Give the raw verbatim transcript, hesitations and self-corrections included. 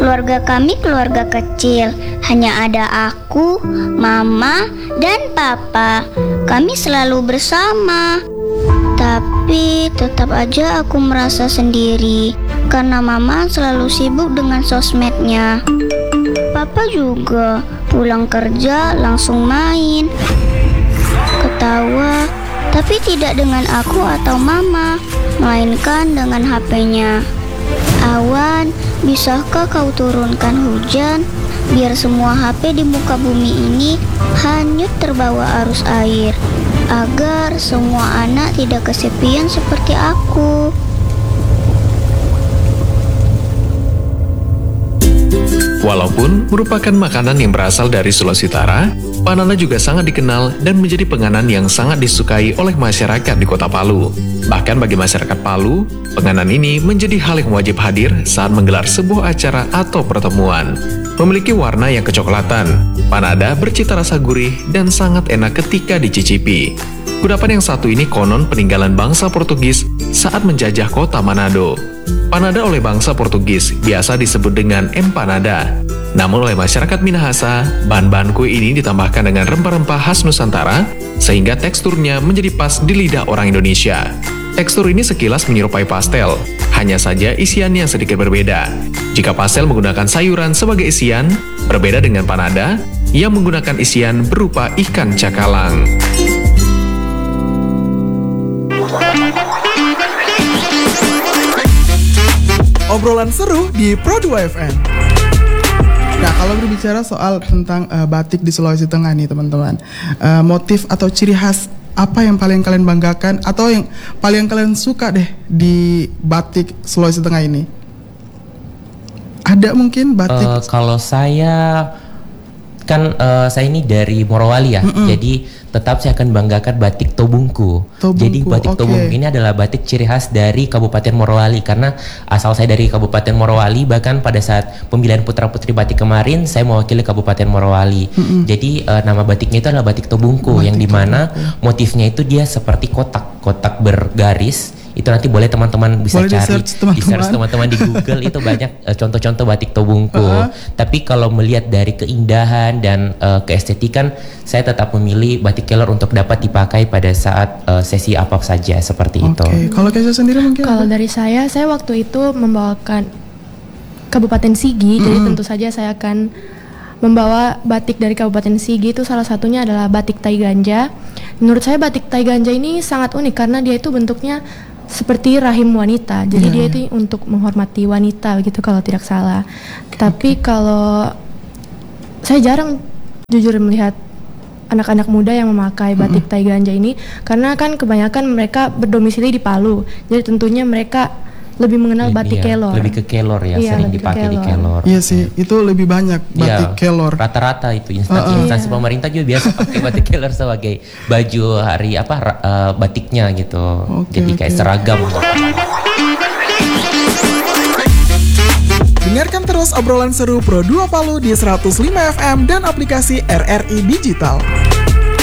Keluarga kami keluarga kecil, hanya ada aku, mama, dan papa. Kami selalu bersama. Tapi tetap aja aku merasa sendiri karena mama selalu sibuk dengan sosmednya. Papa juga pulang kerja langsung main, ketawa, tapi tidak dengan aku atau mama, melainkan dengan H P-nya. Awan, bisakah kau turunkan hujan biar semua H P di muka bumi ini hanyut terbawa arus air, agar semua anak tidak kesepian seperti aku. Walaupun merupakan makanan yang berasal dari Sulawesi Utara, panada juga sangat dikenal dan menjadi penganan yang sangat disukai oleh masyarakat di Kota Palu. Bahkan bagi masyarakat Palu, penganan ini menjadi hal yang wajib hadir saat menggelar sebuah acara atau pertemuan. Memiliki warna yang kecoklatan, panada bercita rasa gurih dan sangat enak ketika dicicipi. Kudapan yang satu ini konon peninggalan bangsa Portugis saat menjajah kota Manado. Panada oleh bangsa Portugis biasa disebut dengan empanada. Namun oleh masyarakat Minahasa, bahan-bahan kue ini ditambahkan dengan rempah-rempah khas Nusantara sehingga teksturnya menjadi pas di lidah orang Indonesia. Tekstur ini sekilas menyerupai pastel, hanya saja isiannya sedikit berbeda. Jika pastel menggunakan sayuran sebagai isian, berbeda dengan panada yang menggunakan isian berupa ikan cakalang. Obrolan seru di Pro dua F M. Nah, kalau berbicara soal tentang uh, batik di Sulawesi Tengah nih teman-teman, uh, motif atau ciri khas apa yang paling kalian banggakan atau yang paling kalian suka deh di batik Sulawesi Tengah ini? Ada mungkin batik? Uh, kalau saya kan uh, saya ini dari Morowali ya, Mm-mm. jadi tetap saya akan banggakan batik Tobungku. Tobungku. Jadi batik okay. Tobungku ini adalah batik ciri khas dari Kabupaten Morowali karena asal saya dari Kabupaten Morowali, bahkan pada saat pemilihan putra-putri batik kemarin saya mewakili Kabupaten Morowali. Mm-mm. Jadi uh, nama batiknya itu adalah batik Tobungku, batik yang dimana Tobungku. Motifnya itu dia seperti kotak, kotak bergaris. Itu nanti boleh teman-teman bisa boleh cari, di-search teman-teman. di-search teman-teman di Google, itu banyak uh, contoh-contoh batik Tobungku. Uh-huh. Tapi kalau melihat dari keindahan dan uh, keestetikan, saya tetap memilih batik Kelor untuk dapat dipakai pada saat uh, sesi apa saja seperti okay. itu. Oke, kalau Keisha sendiri mungkin? Kalau dari saya, saya waktu itu membawakan Kabupaten Sigi, mm-hmm. jadi tentu saja saya akan membawa batik dari Kabupaten Sigi. Itu salah satunya adalah batik Taiganja. Menurut saya batik Taiganja ini sangat unik karena dia itu bentuknya seperti rahim wanita, jadi yeah. dia itu untuk menghormati wanita gitu kalau tidak salah. Okay, Tapi okay. kalau saya jarang jujur melihat anak-anak muda yang memakai batik mm-hmm. Taiganja ini, karena kan kebanyakan mereka berdomisili di Palu, jadi tentunya mereka lebih mengenal lebih batik ya, Kelor. Lebih ke Kelor ya, iya, sering dipakai di Kelor. Iya sih, itu lebih banyak batik ya, Kelor. Rata-rata itu instansi-instansi uh, uh. pemerintah juga biasa pakai batik Kelor sebagai baju hari apa uh, batiknya gitu. Okay, Jadi kayak okay. seragam. Dengarkan terus obrolan seru Pro dua Palu di seratus lima F M dan aplikasi R R I Digital.